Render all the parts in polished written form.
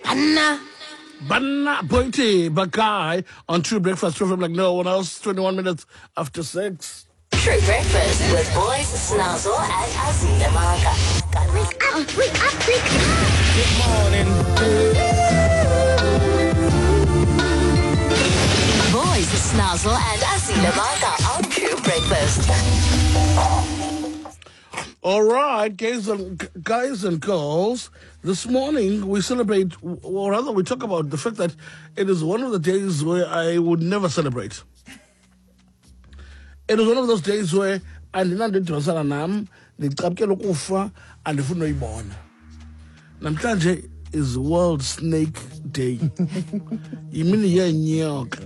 Banna Pointy Bakai on True Breakfast from like no one else, 21 minutes after 6. True Breakfast with Boys Snazzle and Azina Marga. Wake up. Good morning. Boys Snazzle and Azina Marga on True Breakfast. All right, guys and girls, this morning we celebrate, or rather we talk about the fact that it is one of the days where I would never celebrate. It is one of those days where I did not do to nam, the Tapkelo Kufa, and the Funo Ibon. Namtanje is World Snake Day. You mean here in New York?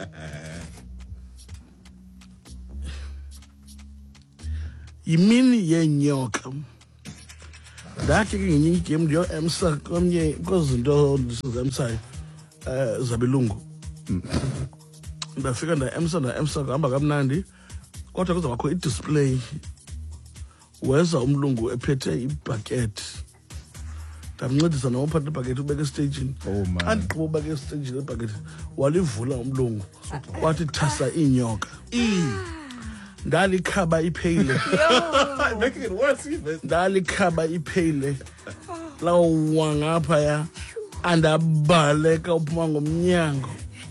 Yimini ye nyoka. That you came to your emsa come ye because do emsa Zabilungu. The figure the emsa gamba kamnandi. Kodwa kuzaba I display. Where's umlungu ephethe ibucket. Tamncedisa no uphathe ibucket ubeke stage. Oh man. And ubeke stage ibucket. Walivula umlungu. Wathi thasa inyoka. Ndalikhaba iphele. Making it worse even. Ndalikhaba iphele. Lawo wangapha ya andabaleka uphuma ngomnyango.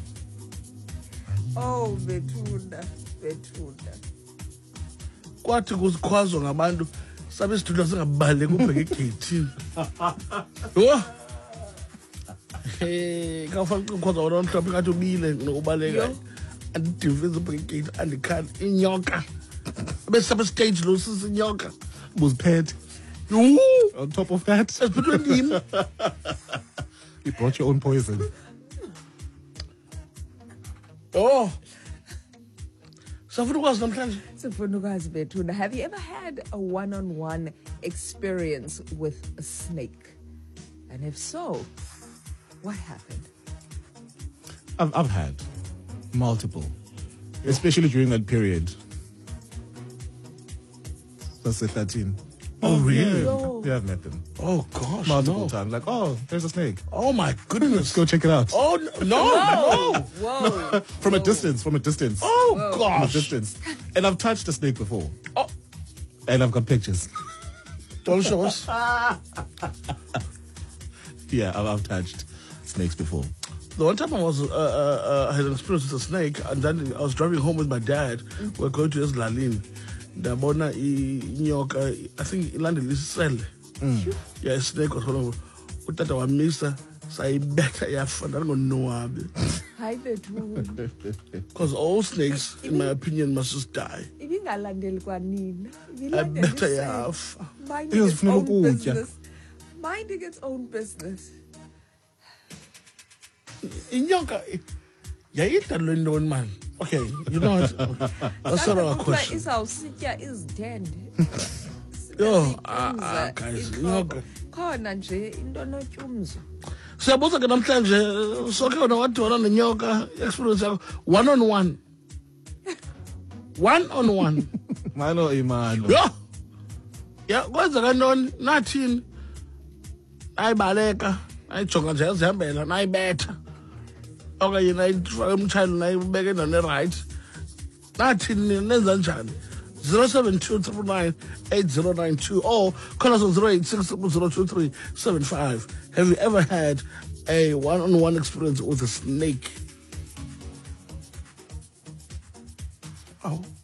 Oh, Betunda. Kwathi kuzikhwazwa ngabantu sabe sidudla singabaleka ubheke egate. Yo. Kafana ukukhwazwa wona mhlophe ngathi ubile nokubaleka. And defense brigade and the can in Yonka. Best of stage loses in Yonka. Was pet. Ooh. On top of that, That's between him. You brought your own poison. Oh. So for the was sometimes. Betunda, have you ever had a one-on-one experience with a snake? And if so, what happened? I've had multiple, especially during that period. That's 13. Oh really? Yeah, I've met them Oh gosh. multiple No. times. Like, oh, there's a snake. Oh my Let's goodness. go check it out. Oh no. Whoa. From a distance. Oh From a gosh. distance. And I've touched a snake before. Oh. And I've got pictures. Don't show us. Yeah, I've touched snakes before. The one time I had an experience with a snake, and then I was driving home with my dad. We're going to Eslalin. Dabona inyoka, I think ilandele isisele. Yeah, a snake was one of utata wa misa sayibetha yafa ndangonwabi. Hi, Betunda. Because all snakes, in my opinion, must just die. Ibingalandeli kwanina. I better yafa. Minding its own business. Minding its own business. Inyoka, yayita london man. Okay, you know what? That's sort of a question. Yo, guys, inyoka. Khona nje into notyumzo. Siyabuza ke namhlanje sonke wena wadibana nenyoka experience yakho one on one. Mano imano. Yo. Yeah, kwenzeka ntoni nathini? Ayibaleka, ayijonga nje yazihambela, nayibetha. Okay, nayifaka emtshayelo nayibeke endaweni right. Nathini nenza njani? 072398092 or call us on 0860022375. Have you ever had a one-on-one experience with a snake? Oh.